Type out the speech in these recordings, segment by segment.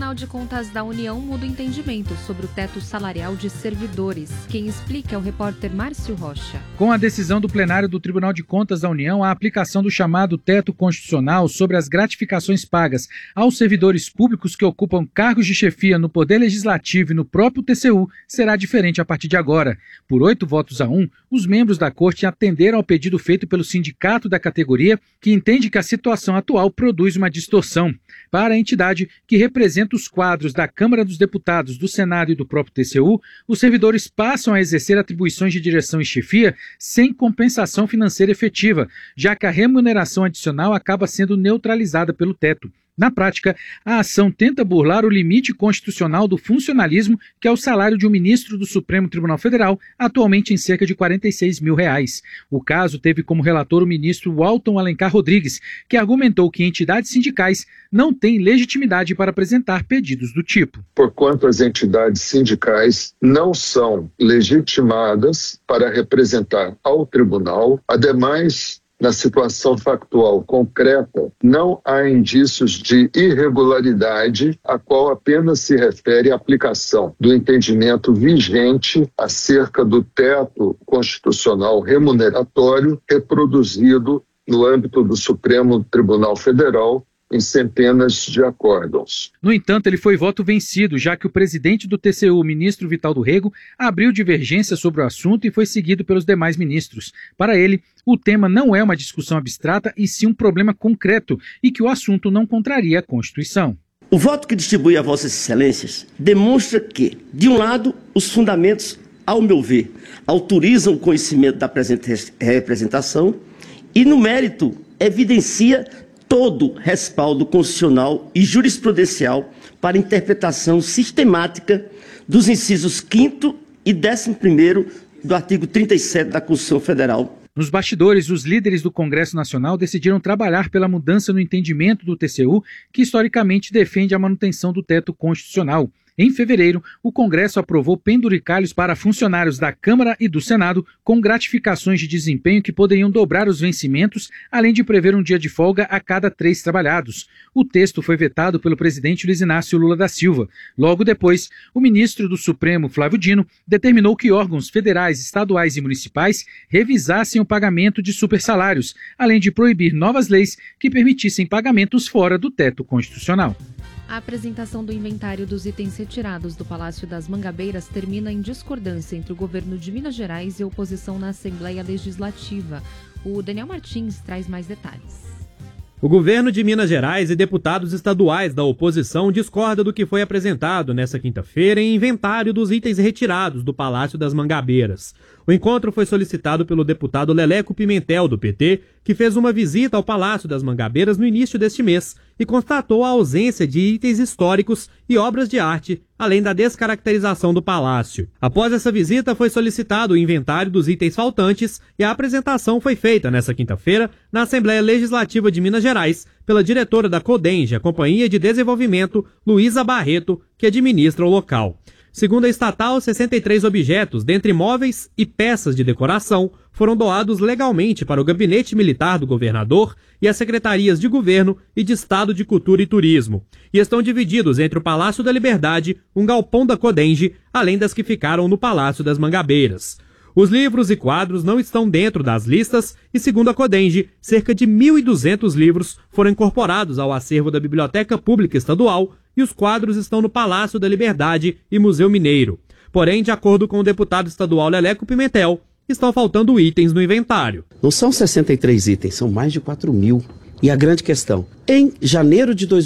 Tribunal de Contas da União muda o entendimento sobre o teto salarial de servidores. Quem explica é o repórter Márcio Rocha. Com a decisão do plenário do Tribunal de Contas da União, a aplicação do chamado teto constitucional sobre as gratificações pagas aos servidores públicos que ocupam cargos de chefia no Poder Legislativo e no próprio TCU será diferente a partir de agora. Por 8 votos a 1, os membros da Corte atenderam ao pedido feito pelo sindicato da categoria, que entende que a situação atual produz uma distorção. Para a entidade, que representa os quadros da Câmara dos Deputados, do Senado e do próprio TCU, os servidores passam a exercer atribuições de direção e chefia sem compensação financeira efetiva, já que a remuneração adicional acaba sendo neutralizada pelo teto. Na prática, a ação tenta burlar o limite constitucional do funcionalismo, que é o salário de um ministro do Supremo Tribunal Federal, atualmente em cerca de R$46 mil. O caso teve como relator o ministro Walton Alencar Rodrigues, que argumentou que entidades sindicais não têm legitimidade para apresentar pedidos do tipo. Porquanto as entidades sindicais não são legitimadas para representar ao tribunal, ademais, na situação factual concreta, não há indícios de irregularidade, a qual apenas se refere à aplicação do entendimento vigente acerca do teto constitucional remuneratório reproduzido no âmbito do Supremo Tribunal Federal, em centenas de acórdãos. No entanto, ele foi voto vencido, já que o presidente do TCU, o ministro Vital do Rego, abriu divergência sobre o assunto e foi seguido pelos demais ministros. Para ele, o tema não é uma discussão abstrata e sim um problema concreto e que o assunto não contraria a Constituição. O voto que distribui a Vossas Excelências demonstra que, de um lado, os fundamentos, ao meu ver, autorizam o conhecimento da presente representação e, no mérito, evidencia todo respaldo constitucional e jurisprudencial para interpretação sistemática dos incisos 5º e 11º do artigo 37 da Constituição Federal. Nos bastidores, os líderes do Congresso Nacional decidiram trabalhar pela mudança no entendimento do TCU, que historicamente defende a manutenção do teto constitucional. Em fevereiro, o Congresso aprovou penduricalhos para funcionários da Câmara e do Senado com gratificações de desempenho que poderiam dobrar os vencimentos, além de prever um dia de folga a cada 3 trabalhados. O texto foi vetado pelo presidente Luiz Inácio Lula da Silva. Logo depois, o ministro do Supremo, Flávio Dino, determinou que órgãos federais, estaduais e municipais revisassem o pagamento de supersalários, além de proibir novas leis que permitissem pagamentos fora do teto constitucional. A apresentação do inventário dos itens retirados do Palácio das Mangabeiras termina em discordância entre o governo de Minas Gerais e a oposição na Assembleia Legislativa. O Daniel Martins traz mais detalhes. O governo de Minas Gerais e deputados estaduais da oposição discordam do que foi apresentado nesta quinta-feira em inventário dos itens retirados do Palácio das Mangabeiras. O encontro foi solicitado pelo deputado Leleco Pimentel, do PT, que fez uma visita ao Palácio das Mangabeiras no início deste mês e constatou a ausência de itens históricos e obras de arte, além da descaracterização do palácio. Após essa visita, foi solicitado o inventário dos itens faltantes e a apresentação foi feita nesta quinta-feira na Assembleia Legislativa de Minas Gerais pela diretora da CODENGE, a Companhia de Desenvolvimento, Luísa Barreto, que administra o local. Segundo a estatal, 63 objetos, dentre móveis e peças de decoração, foram doados legalmente para o Gabinete Militar do Governador e as Secretarias de Governo e de Estado de Cultura e Turismo, e estão divididos entre o Palácio da Liberdade, um galpão da CODENGE, além das que ficaram no Palácio das Mangabeiras. Os livros e quadros não estão dentro das listas e, segundo a CODENGE, cerca de 1.200 livros foram incorporados ao acervo da Biblioteca Pública Estadual e os quadros estão no Palácio da Liberdade e Museu Mineiro. Porém, de acordo com o deputado estadual Leleco Pimentel, estão faltando itens no inventário. Não são 63 itens, são mais de 4.000. E a grande questão, em janeiro de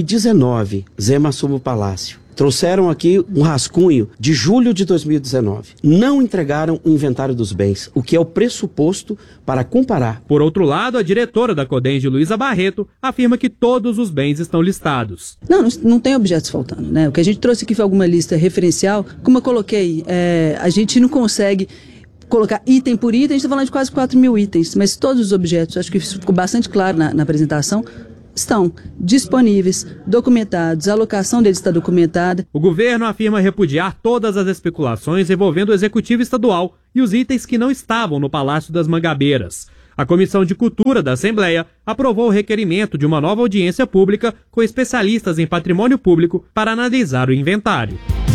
2019, Zema assume o Palácio. Trouxeram aqui um rascunho de julho de 2019. Não entregaram o inventário dos bens, o que é o pressuposto para comparar. Por outro lado, a diretora da CODENGE, Luísa Barreto, afirma que todos os bens estão listados. Não tem objetos faltando, né? O que a gente trouxe aqui foi alguma lista referencial. Como eu coloquei, a gente não consegue colocar item por item, a gente está falando de quase 4.000 itens, mas todos os objetos, acho que isso ficou bastante claro na apresentação, estão disponíveis, documentados, a alocação deles está documentada. O governo afirma repudiar todas as especulações envolvendo o executivo estadual e os itens que não estavam no Palácio das Mangabeiras. A Comissão de Cultura da Assembleia aprovou o requerimento de uma nova audiência pública com especialistas em patrimônio público para analisar o inventário.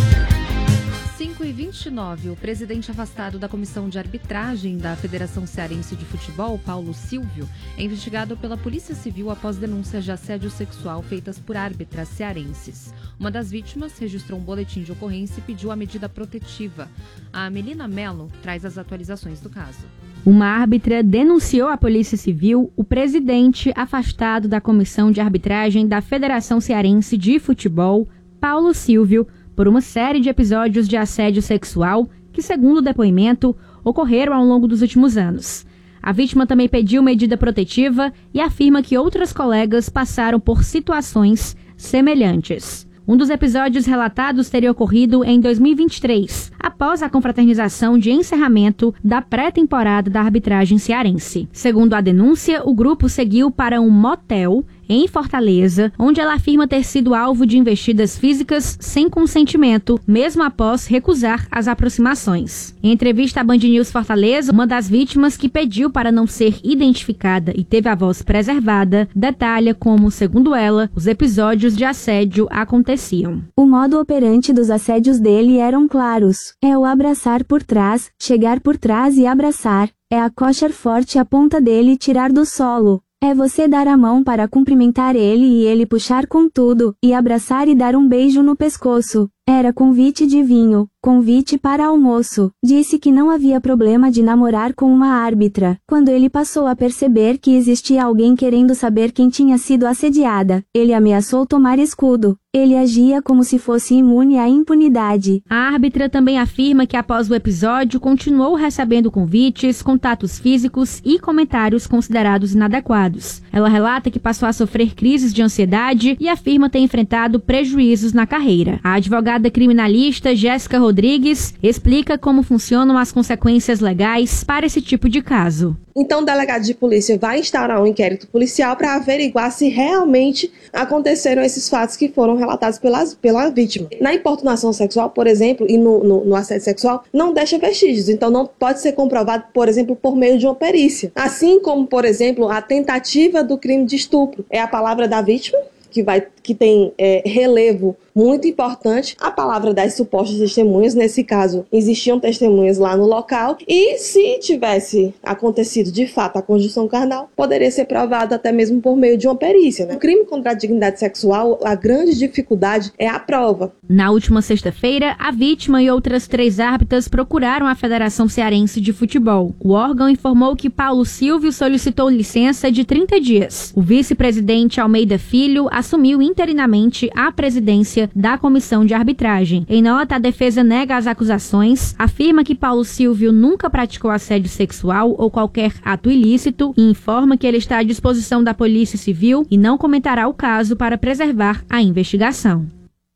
5h29, o presidente afastado da Comissão de Arbitragem da Federação Cearense de Futebol, Paulo Silvio, é investigado pela Polícia Civil após denúncias de assédio sexual feitas por árbitras cearenses. Uma das vítimas registrou um boletim de ocorrência e pediu a medida protetiva. A Melina Mello traz as atualizações do caso. Uma árbitra denunciou à Polícia Civil o presidente afastado da Comissão de Arbitragem da Federação Cearense de Futebol, Paulo Silvio, por uma série de episódios de assédio sexual que, segundo o depoimento, ocorreram ao longo dos últimos anos. A vítima também pediu medida protetiva e afirma que outras colegas passaram por situações semelhantes. Um dos episódios relatados teria ocorrido em 2023, após a confraternização de encerramento da pré-temporada da arbitragem cearense. Segundo a denúncia, o grupo seguiu para um motel em Fortaleza, onde ela afirma ter sido alvo de investidas físicas sem consentimento, mesmo após recusar as aproximações. Em entrevista à Band News Fortaleza, uma das vítimas, que pediu para não ser identificada e teve a voz preservada, detalha como, segundo ela, os episódios de assédio aconteciam. O modo operante dos assédios dele eram claros. É o abraçar por trás, chegar por trás e abraçar. É acochar forte a ponta dele e tirar do solo. É você dar a mão para cumprimentar ele e ele puxar com tudo, e abraçar e dar um beijo no pescoço. Era convite de vinho, convite para almoço. Disse que não havia problema de namorar com uma árbitra. Quando ele passou a perceber que existia alguém querendo saber quem tinha sido assediada, ele ameaçou tomar escudo. Ele agia como se fosse imune à impunidade. A árbitra também afirma que após o episódio continuou recebendo convites, contatos físicos e comentários considerados inadequados. Ela relata que passou a sofrer crises de ansiedade e afirma ter enfrentado prejuízos na carreira. A advogada criminalista Jéssica Rodrigues explica como funcionam as consequências legais para esse tipo de caso. Então, o delegado de polícia vai instaurar um inquérito policial para averiguar se realmente aconteceram esses fatos que foram relatados pela vítima. Na importunação sexual, por exemplo, e no assédio sexual, não deixa vestígios. Então, não pode ser comprovado, por exemplo, por meio de uma perícia. Assim como, por exemplo, a tentativa do crime de estupro. É a palavra da vítima, que tem relevo muito importante, a palavra das supostas testemunhas. Nesse caso, existiam testemunhas lá no local, e se tivesse acontecido de fato a conjunção carnal, poderia ser provado até mesmo por meio de uma perícia, né? O crime contra a dignidade sexual, a grande dificuldade é a prova. Na última sexta-feira, a vítima e outras 3 árbitras procuraram a Federação Cearense de Futebol. O órgão informou que Paulo Silvio solicitou licença de 30 dias. O vice-presidente Almeida Filho assumiu interinamente a presidência da Comissão de Arbitragem. Em nota, a defesa nega as acusações, afirma que Paulo Silvio nunca praticou assédio sexual ou qualquer ato ilícito e informa que ele está à disposição da Polícia Civil e não comentará o caso para preservar a investigação.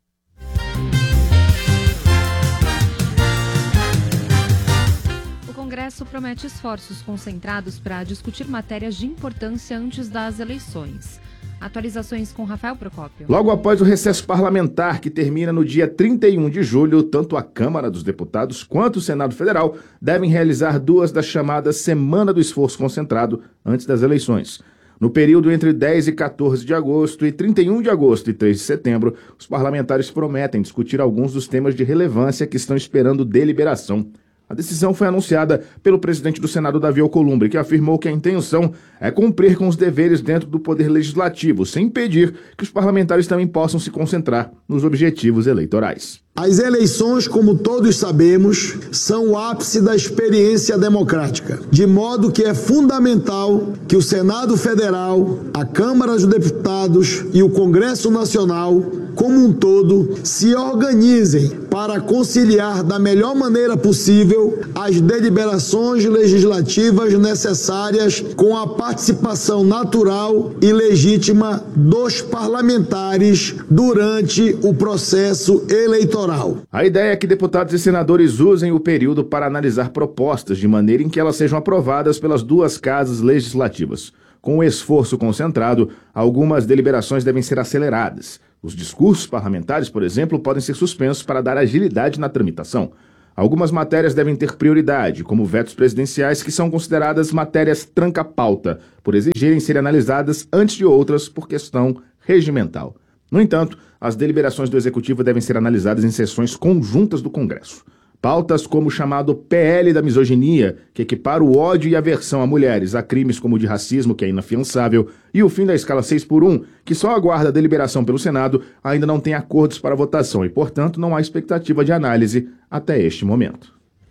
O Congresso promete esforços concentrados para discutir matérias de importância antes das eleições. Atualizações com Rafael Procópio. Logo após o recesso parlamentar, que termina no dia 31 de julho, tanto a Câmara dos Deputados quanto o Senado Federal devem realizar 2 das chamadas Semana do Esforço Concentrado antes das eleições. No período entre 10 e 14 de agosto e 31 de agosto e 3 de setembro, os parlamentares prometem discutir alguns dos temas de relevância que estão esperando deliberação. A decisão foi anunciada pelo presidente do Senado, Davi Alcolumbre, que afirmou que a intenção é cumprir com os deveres dentro do Poder Legislativo, sem impedir que os parlamentares também possam se concentrar nos objetivos eleitorais. As eleições, como todos sabemos, são o ápice da experiência democrática, de modo que é fundamental que o Senado Federal, a Câmara dos Deputados e o Congresso Nacional, como um todo, se organizem para conciliar da melhor maneira possível as deliberações legislativas necessárias com a participação natural e legítima dos parlamentares durante o processo eleitoral. A ideia é que deputados e senadores usem o período para analisar propostas de maneira em que elas sejam aprovadas pelas 2 casas legislativas. Com o esforço concentrado, algumas deliberações devem ser aceleradas. Os discursos parlamentares, por exemplo, podem ser suspensos para dar agilidade na tramitação. Algumas matérias devem ter prioridade, como vetos presidenciais, que são consideradas matérias tranca-pauta, por exigirem serem analisadas antes de outras por questão regimental. No entanto, as deliberações do Executivo devem ser analisadas em sessões conjuntas do Congresso. Pautas como o chamado PL da misoginia, que equipara o ódio e aversão a mulheres a crimes como o de racismo, que é inafiançável, e o fim da escala 6x1, que só aguarda a deliberação pelo Senado, ainda não tem acordos para votação e, portanto, não há expectativa de análise até este momento.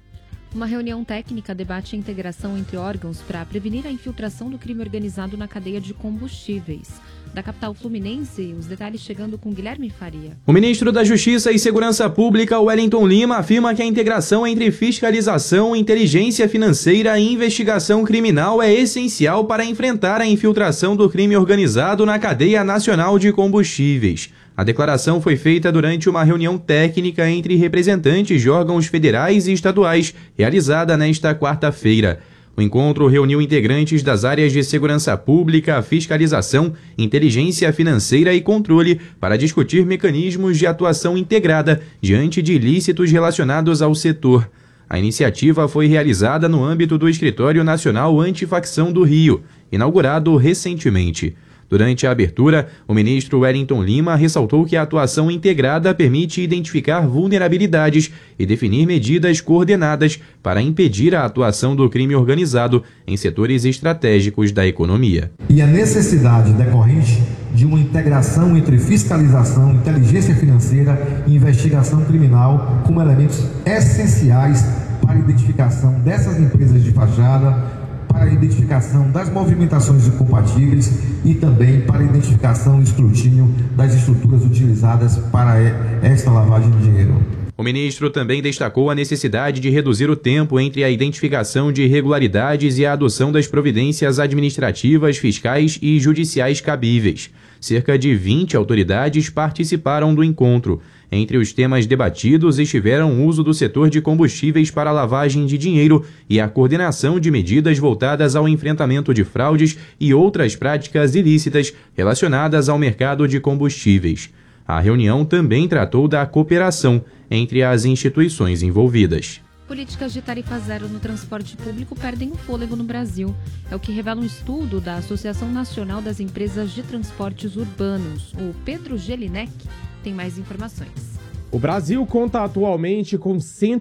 Uma reunião técnica debate a integração entre órgãos para prevenir a infiltração do crime organizado na cadeia de combustíveis. Da capital fluminense, os detalhes chegando com Guilherme Faria. O ministro da Justiça e Segurança Pública, Wellington Lima, afirma que a integração entre fiscalização, inteligência financeira e investigação criminal é essencial para enfrentar a infiltração do crime organizado na cadeia nacional de combustíveis. A declaração foi feita durante uma reunião técnica entre representantes de órgãos federais e estaduais, realizada nesta quarta-feira. O encontro reuniu integrantes das áreas de segurança pública, fiscalização, inteligência financeira e controle para discutir mecanismos de atuação integrada diante de ilícitos relacionados ao setor. A iniciativa foi realizada no âmbito do Escritório Nacional Antifacção do Rio, inaugurado recentemente. Durante a abertura, o ministro Wellington Lima ressaltou que a atuação integrada permite identificar vulnerabilidades e definir medidas coordenadas para impedir a atuação do crime organizado em setores estratégicos da economia. E a necessidade decorrente de uma integração entre fiscalização, inteligência financeira e investigação criminal como elementos essenciais para a identificação dessas empresas de fachada, para a identificação das movimentações incompatíveis e também para a identificação e escrutínio das estruturas utilizadas para esta lavagem de dinheiro. O ministro também destacou a necessidade de reduzir o tempo entre a identificação de irregularidades e a adoção das providências administrativas, fiscais e judiciais cabíveis. Cerca de 20 autoridades participaram do encontro. Entre os temas debatidos estiveram o uso do setor de combustíveis para a lavagem de dinheiro e a coordenação de medidas voltadas ao enfrentamento de fraudes e outras práticas ilícitas relacionadas ao mercado de combustíveis. A reunião também tratou da cooperação entre as instituições envolvidas. Políticas de tarifa zero no transporte público perdem o fôlego no Brasil. É o que revela um estudo da Associação Nacional das Empresas de Transportes Urbanos. O Pedro Gelinek tem mais informações. O Brasil conta atualmente com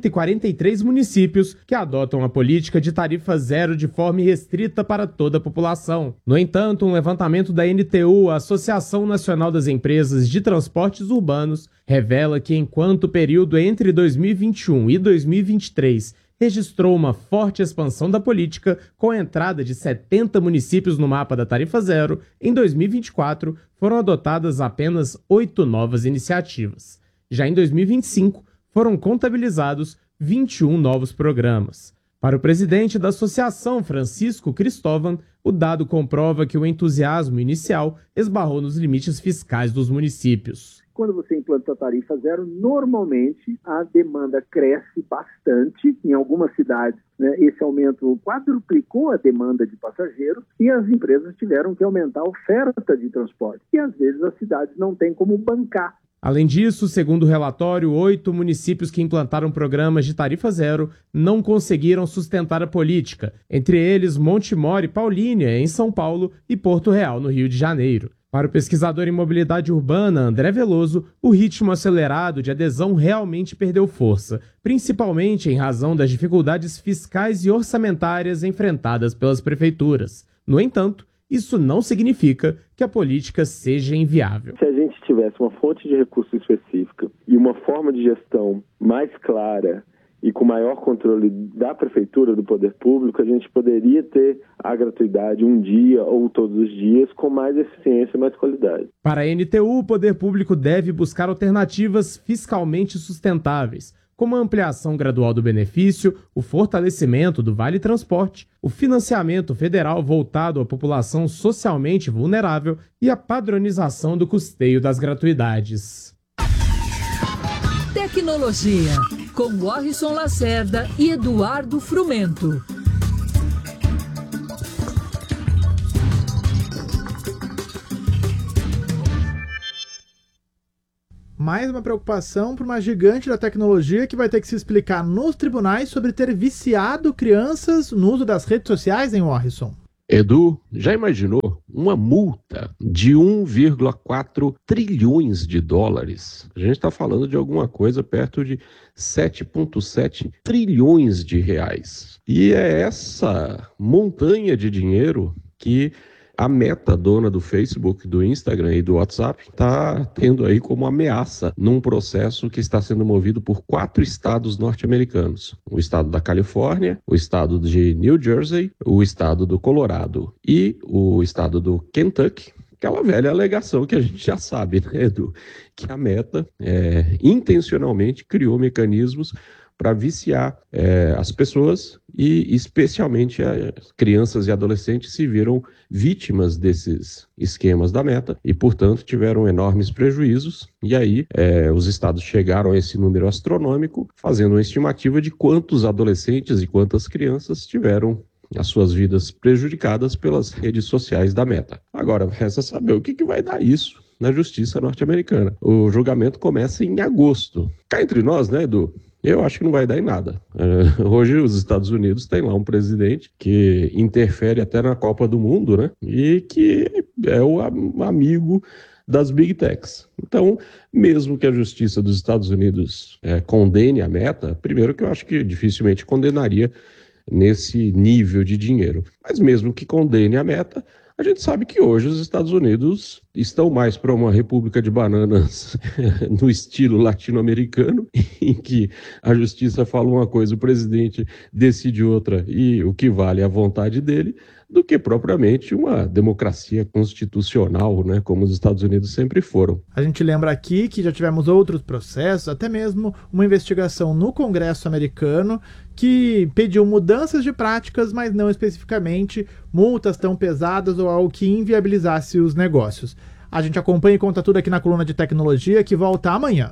143 municípios que adotam a política de tarifa zero de forma restrita para toda a população. No entanto, um levantamento da NTU, a Associação Nacional das Empresas de Transportes Urbanos, revela que enquanto o período entre 2021 e 2023 registrou uma forte expansão da política, com a entrada de 70 municípios no mapa da tarifa zero, em 2024 foram adotadas apenas 8 novas iniciativas. Já em 2025, foram contabilizados 21 novos programas. Para o presidente da associação, Francisco Cristóvão, o dado comprova que o entusiasmo inicial esbarrou nos limites fiscais dos municípios. Quando você implanta a tarifa zero, normalmente a demanda cresce bastante. Em algumas cidades, esse aumento quadruplicou a demanda de passageiros e as empresas tiveram que aumentar a oferta de transporte. E às vezes as cidades não têm como bancar. Além disso, segundo o relatório, 8 municípios que implantaram programas de tarifa zero não conseguiram sustentar a política, entre eles Montemor e Paulínia, em São Paulo, e Porto Real, no Rio de Janeiro. Para o pesquisador em mobilidade urbana, André Veloso, o ritmo acelerado de adesão realmente perdeu força, principalmente em razão das dificuldades fiscais e orçamentárias enfrentadas pelas prefeituras. No entanto, isso não significa que a política seja inviável. Se a gente tivesse uma fonte de recurso específica e uma forma de gestão mais clara e com maior controle da prefeitura, do poder público, a gente poderia ter a gratuidade um dia ou todos os dias com mais eficiência e mais qualidade. Para a NTU, o poder público deve buscar alternativas fiscalmente sustentáveis, como a ampliação gradual do benefício, o fortalecimento do Vale Transporte, o financiamento federal voltado à população socialmente vulnerável e a padronização do custeio das gratuidades. Tecnologia, com Warrison Lacerda e Eduardo Frumento. Mais uma preocupação para uma gigante da tecnologia que vai ter que se explicar nos tribunais sobre ter viciado crianças no uso das redes sociais, hein, Warrison? Edu, já imaginou uma multa de 1,4 trilhões de dólares? A gente está falando de alguma coisa perto de 7,7 trilhões de reais. E é essa montanha de dinheiro que a Meta, dona do Facebook, do Instagram e do WhatsApp, está tendo aí como ameaça num processo que está sendo movido por 4 estados norte-americanos. O estado da Califórnia, o estado de New Jersey, o estado do Colorado e o estado do Kentucky. Aquela velha alegação que a gente já sabe, né, Edu? Que a Meta intencionalmente criou mecanismos para viciar as pessoas e especialmente as crianças e adolescentes se viram vítimas desses esquemas da Meta e, portanto, tiveram enormes prejuízos. E aí os estados chegaram a esse número astronômico, fazendo uma estimativa de quantos adolescentes e quantas crianças tiveram as suas vidas prejudicadas pelas redes sociais da Meta. Agora, resta saber o que vai dar isso na justiça norte-americana. O julgamento começa em agosto. Cá entre nós, né, Edu? Eu acho que não vai dar em nada. Hoje os Estados Unidos têm lá um presidente que interfere até na Copa do Mundo, né? E que é o amigo das Big Techs. Então, mesmo que a justiça dos Estados Unidos condene a Meta, primeiro que eu acho que dificilmente condenaria nesse nível de dinheiro. Mas mesmo que condene a Meta, a gente sabe que hoje os Estados Unidos estão mais para uma república de bananas no estilo latino-americano, em que a justiça fala uma coisa, o presidente decide outra e o que vale é a vontade dele, do que propriamente uma democracia constitucional, né, como os Estados Unidos sempre foram. A gente lembra aqui que já tivemos outros processos, até mesmo uma investigação no Congresso americano que pediu mudanças de práticas, mas não especificamente multas tão pesadas ou algo que inviabilizasse os negócios. A gente acompanha e conta tudo aqui na coluna de tecnologia, que volta amanhã.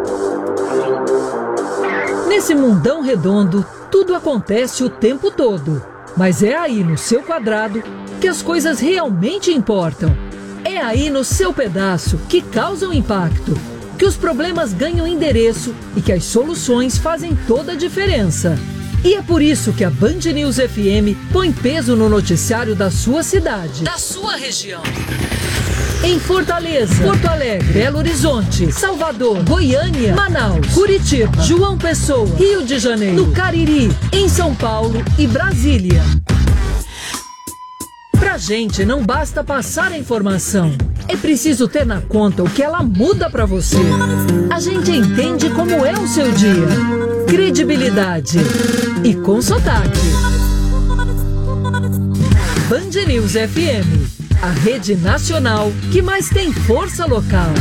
Nesse mundão redondo, tudo acontece o tempo todo. Mas é aí no seu quadrado que as coisas realmente importam. É aí no seu pedaço que causam impacto, que os problemas ganham endereço e que as soluções fazem toda a diferença. E é por isso que a Band News FM põe peso no noticiário da sua cidade, da sua região. Em Fortaleza, Porto Alegre, Belo Horizonte, Salvador, Goiânia, Manaus, Curitiba, João Pessoa, Rio de Janeiro, no Cariri, em São Paulo e Brasília. Pra gente não basta passar a informação, é preciso ter na conta o que ela muda pra você. A gente entende como é o seu dia. Credibilidade e com sotaque. Band News FM. A rede nacional que mais tem força local.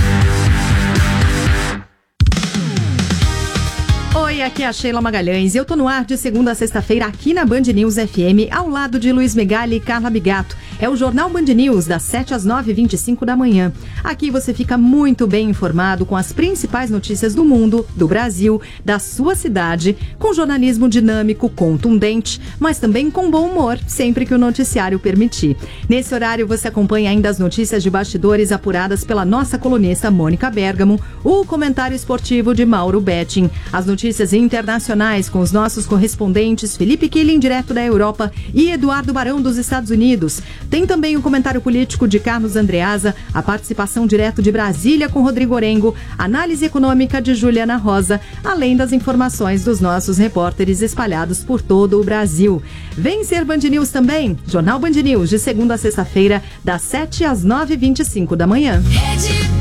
Oi, aqui é a Sheila Magalhães e eu tô no ar de segunda a sexta-feira aqui na Band News FM, ao lado de Luiz Megali e Carla Bigato. É o Jornal Band News, das 7 às 9h25 da manhã. Aqui você fica muito bem informado com as principais notícias do mundo, do Brasil, da sua cidade, com jornalismo dinâmico, contundente, mas também com bom humor, sempre que o noticiário permitir. Nesse horário você acompanha ainda as notícias de bastidores apuradas pela nossa colunista Mônica Bergamo, o comentário esportivo de Mauro Betting, as notícias internacionais com os nossos correspondentes Felipe Killing, direto da Europa, e Eduardo Barão, dos Estados Unidos. Tem também o comentário político de Carlos Andreasa, a participação direto de Brasília com Rodrigo Orengo, análise econômica de Juliana Rosa, além das informações dos nossos repórteres espalhados por todo o Brasil. Vem ser Band News também, Jornal Band News, de segunda a sexta-feira, das 7 às 9h25 da manhã.